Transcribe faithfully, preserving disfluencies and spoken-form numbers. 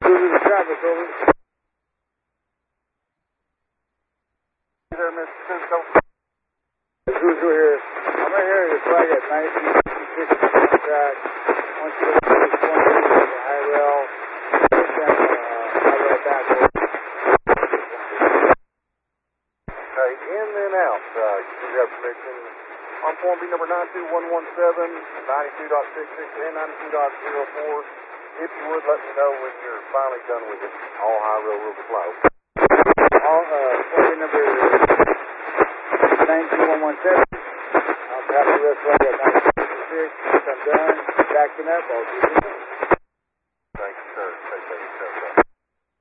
Over the traffic, over. There, Mister Cisco. Who's here? I'm right here. Your flag at nineteen sixty-six contact. I want you to look at this one here on the high rail. Push down the uh, high rail back over. Okay, in and out. Uh, you have permission. On form B number nine two one one seven, ninety-two point six six and ninety-two point zero four. If you would, let me know when you're finally done with it. All high rail will flow. All, uh, form B number nine two one one seven. I'll pass the rest flag at nineteen sixty-six. Once I'm done, backing up, I'll do this.